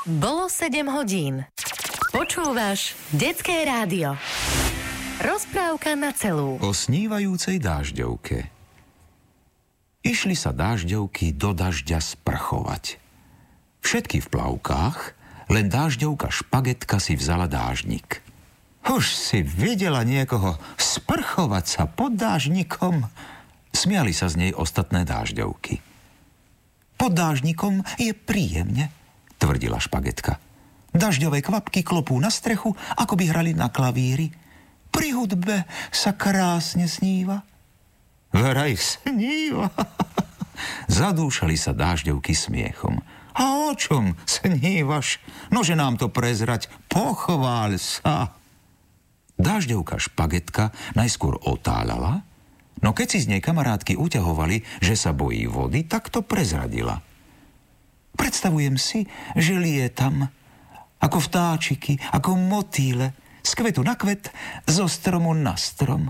Bolo 7 hodín. Počúvaš Detské rádio. Rozprávka na celú. O snívajúcej dážďovke. Išli sa dážďovky do dažďa sprchovať. Všetky v plavkách, len dážďovka Špagetka si vzala dážnik. Už si videla niekoho sprchovať sa pod dážnikom? Smiali sa z nej ostatné dážďovky. Pod dážnikom je príjemne, tvrdila Špagetka. Dažďové kvapky klopú na strechu, ako by hrali na klavíri. Pri hudbe sa krásne sníva. Vraj sníva. Zadúšali sa dážďovky smiechom. A o čom snívaš? Nože nám to prezrať, pochváľ sa. Dážďovka Špagetka najskôr otáľala, no keď si z nej kamarátky uťahovali, že sa bojí vody, tak to prezradila. Predstavujem si, že lietam ako vtáčiky, ako motýle, z kvetu na kvet, zo stromu na strom.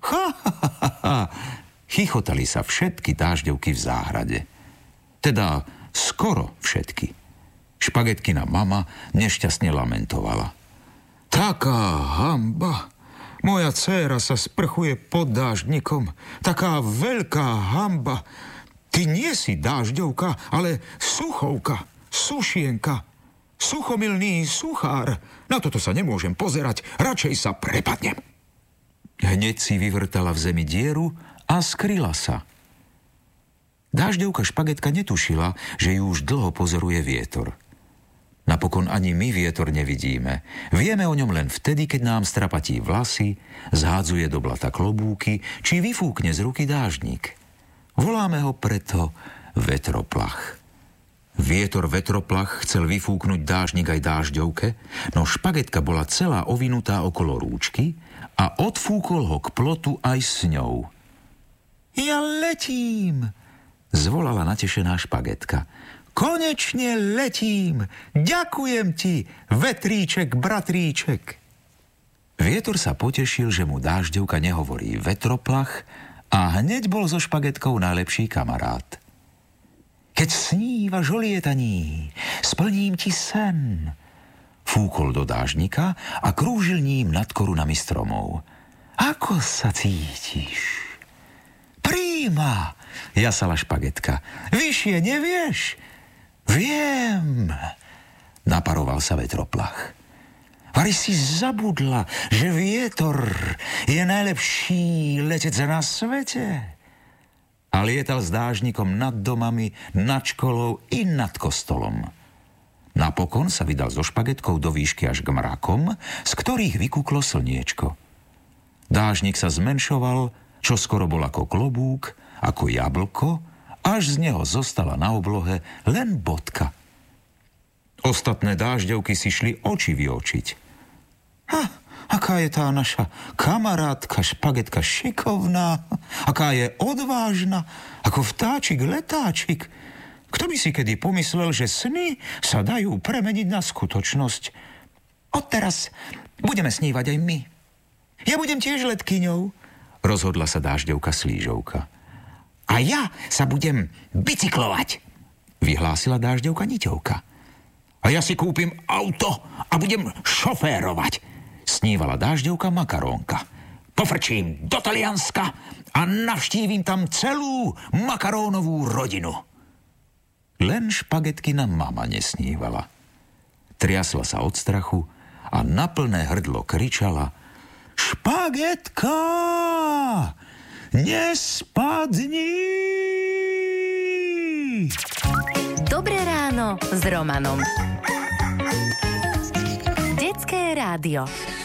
Chichotali sa všetky dážďovky v záhrade. Teda skoro všetky. Špagetkina mama nešťastne lamentovala. Taká hanba. Moja dcéra sa sprchuje pod dáždnikom. Taká veľká hanba. Ty nie si dážďovka, ale suchovka, sušienka, suchomilný suchár. Na toto sa nemôžem pozerať, radšej sa prepadnem. Hneď si vyvrtala v zemi dieru a skryla sa. Dážďovka Špagetka netušila, že ju už dlho pozoruje vietor. Napokon ani my vietor nevidíme. Vieme o ňom len vtedy, keď nám strapatí vlasy, zhádzuje do blata klobúky, či vyfúkne z ruky dáždnik. Voláme ho preto vetroplach. Vietor vetroplach chcel vyfúknuť dáždnik aj dážďovke, no Špagetka bola celá ovinutá okolo rúčky a odfúkol ho k plotu aj s ňou. Ja letím, zvolala natešená Špagetka. Konečne letím, ďakujem ti, vetríček, bratríček. Vietor sa potešil, že mu dážďovka nehovorí vetroplach a hneď bol so Špagetkou najlepší kamarát. Keď snívaš o lietaní, splním ti sen. Fúkol do dáždnika a krúžil ním nad korunami stromov. Ako sa cítiš? Príma, jasala Špagetka. Vyššie nevieš? Viem, naparoval sa vetroplach. Vari si zabudla, že vietor je najlepší letec na svete. A lietal s dážnikom nad domami, nad školou i nad kostolom. Napokon sa vydal so Špagetkou do výšky až k mrakom, z ktorých vykúklo slniečko. Dážnik sa zmenšoval, čo skoro bol ako klobúk, ako jablko, až z neho zostala na oblohe len bodka. Ostatné dážďovky si šli oči vyočiť. Aká je tá naša kamarátka Špagetka šikovná, aká je odvážna, ako vtáčik letáčik. Kto by si kedy pomyslel, že sny sa dajú premeniť na skutočnosť? Odteraz budeme snívať aj my. Ja budem tiež letkyňou, rozhodla sa dážďovka Slížovka. A ja sa budem bicyklovať, vyhlásila dážďovka Niťovka. A ja si kúpim auto a budem šoférovať, snívala dážďovka Makarónka. Pofrčím do Talianska a navštívim tam celú makarónovú rodinu. Len Špagetkina mama nesnívala. Triasla sa od strachu a na plné hrdlo kričala: Špagetka! Nespadni! Dobré ráno s Romanom. Detské rádio.